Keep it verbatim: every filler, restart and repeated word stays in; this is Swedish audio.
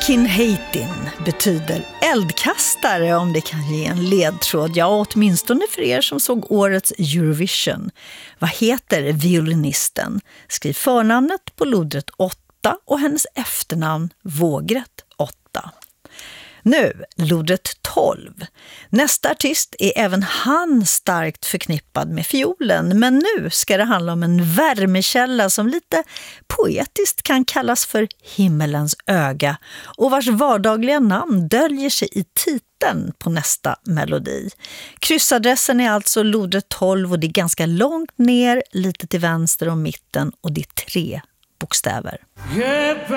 Akinheitin betyder eldkastare, om det kan ge en ledtråd. Ja, åtminstone för er som såg årets Eurovision. Vad heter violinisten? Skriv förnamnet på lodret åtta och hennes efternamn vågrätt åtta. Nu, lodret tolv. Nästa artist är även han starkt förknippad med fiolen, men nu ska det handla om en värmekälla som lite poetiskt kan kallas för himmelens öga och vars vardagliga namn döljer sig i titeln på nästa melodi. Kryssadressen är alltså lodret tolv och det är ganska långt ner, lite till vänster om mitten och det är tre bokstäver.